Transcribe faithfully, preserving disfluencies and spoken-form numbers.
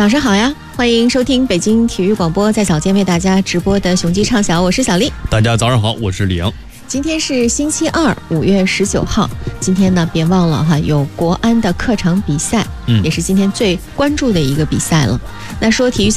早上好呀，欢迎收听北京体育广播，在早间为大家直播的雄鸡畅晓，我是小丽。 大家早上好，我是李阳。 今天是星期二，五月十九号。今天呢，别忘了哈，有国安的客场比赛，嗯，也是今天最关注的一个比赛了。那说体育